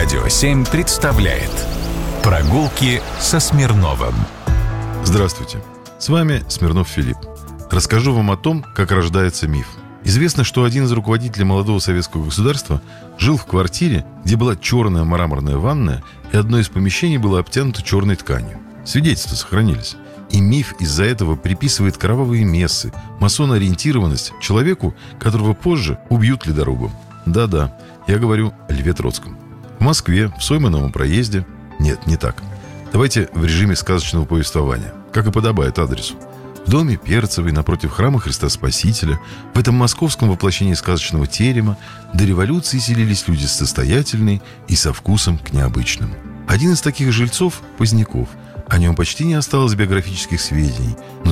Радио 7 представляет «Прогулки со Смирновым». Здравствуйте, с вами Смирнов Филипп. Расскажу вам о том, как рождается миф. Известно, что один из руководителей молодого советского государства жил в квартире, где была черная мраморная ванная, и одно из помещений было обтянуто черной тканью. Свидетельства сохранились. И миф из-за этого приписывает кровавые мессы, масоноориентированность человеку, которого позже убьют ледорубом. Да-да, я говорю о Льве Троцком. В Москве, в Соймановом проезде... Нет, не так. Давайте в режиме сказочного повествования, как и подобает адресу. В доме Перцевой, напротив храма Христа Спасителя, в этом московском воплощении сказочного терема, до революции селились люди состоятельные и со вкусом к необычному. Один из таких жильцов – Поздняков. О нем почти не осталось биографических сведений, но